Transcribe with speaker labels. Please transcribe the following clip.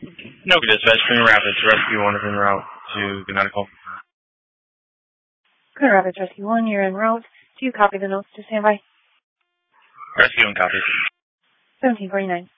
Speaker 1: No, dispatch, Grand Rapids, Rescue 1 is en route to the medical.
Speaker 2: Grand Rapids Rescue 1, you're en route. Do you copy the notes to standby?
Speaker 1: Rescue 1 copy.
Speaker 2: 1749.